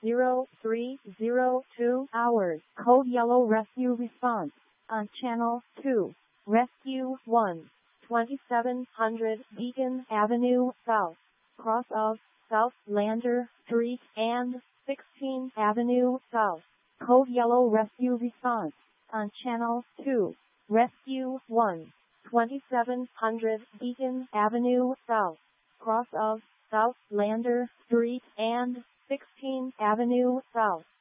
0302 hours. Code Yellow Rescue Response on Channel 2. Rescue 1, 2700 Beacon Avenue South, cross of Southlander Street and 16th Avenue South. Code Yellow Rescue Response on Channel 2. Rescue 1, 2700 Beacon Avenue South, cross of Southlander Street and 16th Avenue South.